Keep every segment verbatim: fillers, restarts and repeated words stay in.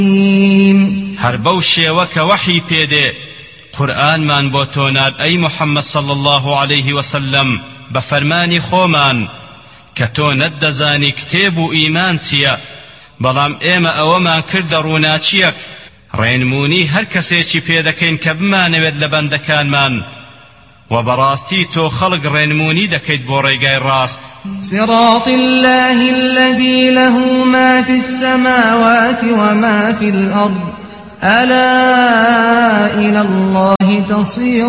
هەر بەو شێوە کە وەحی پێدێ قورئانمان بۆ تۆ ناد ئەی محەممەد صلی الله عليه وسلم بە فەرمانی خۆمان کە تۆ نەتدەزانی کتێب و ئیمان چییە بەڵام ئێمە ئەوەمان کردە ڕووناچیەک ڕێنمونی هەر کەسێکی پێدەکەین کە بمانەوێت لە بەندەکانمان و بەڕاستی تۆ خەڵک ڕێنمونی دەکەیت بۆ ڕێگای ڕاست. صراط الله الذي له ما في السماوات وما في الأرض ألا إلى الله تصير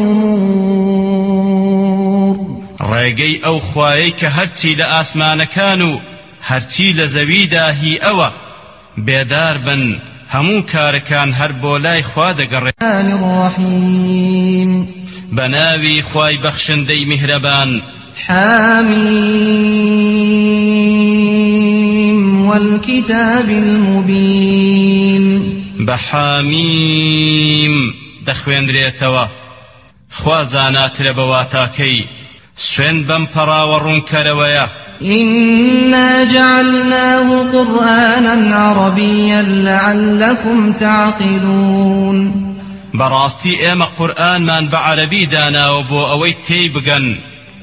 الأمور. ڕێگەی ئەو خوایەی کە هەرچی لە ئاسمانەکان و هەرچی لە زەویدا هی ئەوە بێدار بن هەموو کارەکان هەر بۆ لای خوا دەگەڕێت. الرحیم بەناوی خوای بەخشندەی میهرەبان. حامیم والکتاب المبین. بەحامیم دەخوێندرێتەوە خوا زاناترە بە واتاکەی سوێن بەم پەڕاوە ڕوونکەرەوەیە. إنا جعلناه قرآنا عربيا لعلكم تعقلون. براستي إما قرآن من بعربي دانا وبو أوي تيبغن.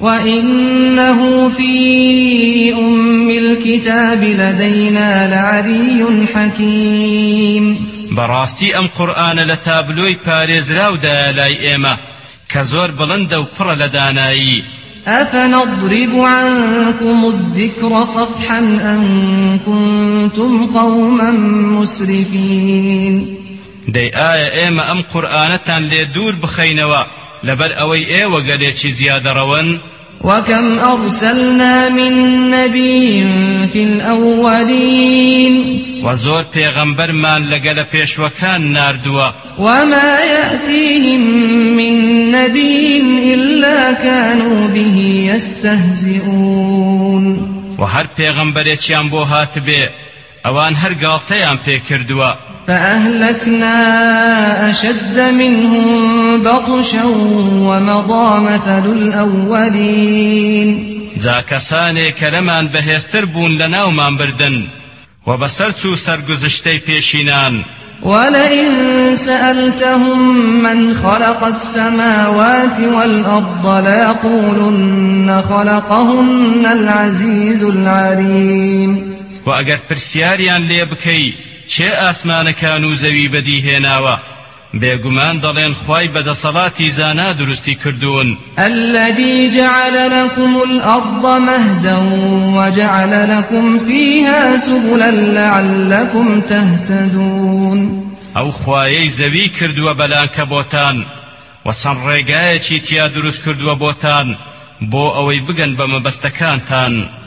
وإنه في أم الكتاب لدينا لعلي حكيم. براستي أم قرآن لتابلوي باريزراو دا لاي إما كزور بلند وبر لداناي. أفنضرب عنكم الذكر صفحا أن كنتم قوما مسرفين. دي آية إما أم قرآنتان لدور بخينوا لبر أوي إيه وقاليتش زيادة روان. وكم أرسلنا من نبي في الأولين. وزور پیغمبر من لقل پیش وكان ناردوا. وما يأتيهم من نبي إلا كانوا به يستهزئون. وهر پیغمبر چیان بو هات بي اوان هر غلطيان پی کردوا. فأهلكنا أشد منهم بطشا ومضى مثل الأولين. جا کسانی کلمان بهستر بون لناو من بردن وبسرچو سرگزشتي پیشینان. ولئن سألتهم من خلق السماوات والأرض ليقولن خلقهن العزيز العليم. وأجر برسياريان ليبكي چه آسمان كانوا زوي بديهناوا بيغمان دلين خواي بدا صلاتي زانا درستي كردون. الذي جعل لكم الأرض مهدا وجعل لكم فيها سبلا لعلكم تهتدون. او خواي زوي كردوا بلان كبوتان وصن رقاية تيا درست كردوا بوتان بو اوي بغن بمبستكان تان.